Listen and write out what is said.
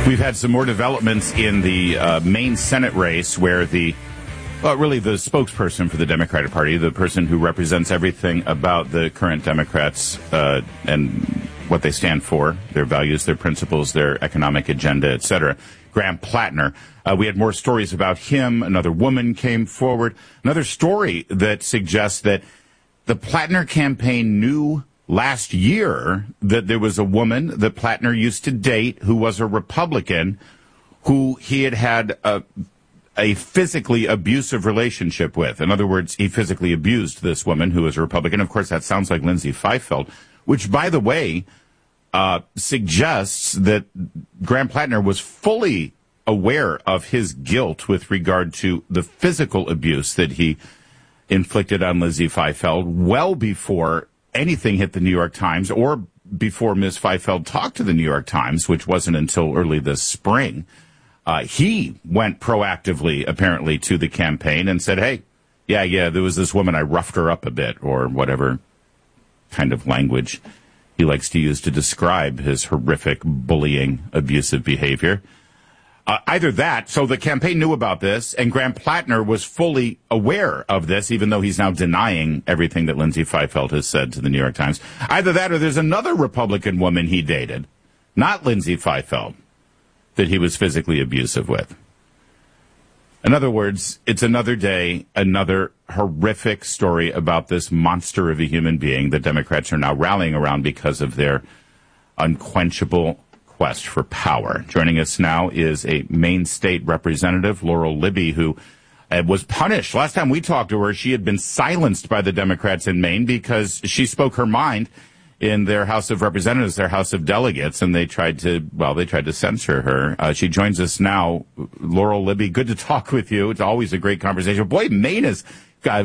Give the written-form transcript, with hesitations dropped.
We've had some more developments in the Maine Senate race where the spokesperson for the Democratic Party, the person who represents everything about the current Democrats and what they stand for, their values, their principles, their economic agenda, etc., Graham Plattner. We had more stories about him. Another woman came forward. Another story that suggests that the Plattner campaign knew last year that there was a woman that Plattner used to date who was a Republican who he had a physically abusive relationship with. In other words, he physically abused this woman who was a Republican. Of course, that sounds like Lindsay Feifeld, which, by the way, suggests that Graham Plattner was fully aware of his guilt with regard to the physical abuse that he inflicted on Lindsay Feifeld well before anything hit the New York Times or before Ms. Feifeld talked to the New York Times, which wasn't until early this spring. He went proactively, apparently, to the campaign and said, hey, yeah, there was this woman, I roughed her up a bit, or whatever kind of language he likes to use to describe his horrific bullying, abusive behavior. Either that, so the campaign knew about this, and Graham Plattner was fully aware of this, even though he's now denying everything that Lindsay Feifeld has said to the New York Times. Either that or there's another Republican woman he dated, not Lindsay Feifeld, that he was physically abusive with. In other words, it's another day, another horrific story about this monster of a human being that Democrats are now rallying around because of their unquenchable quest for power. Joining us now is a Maine state representative, Laurel Libby, who was punished. Last time we talked to her, she had been silenced by the Democrats in Maine because she spoke her mind in their House of Representatives, their House of Delegates, and they tried to censor her. She joins us now. Laurel Libby, good to talk with you. It's always a great conversation. Boy, Maine is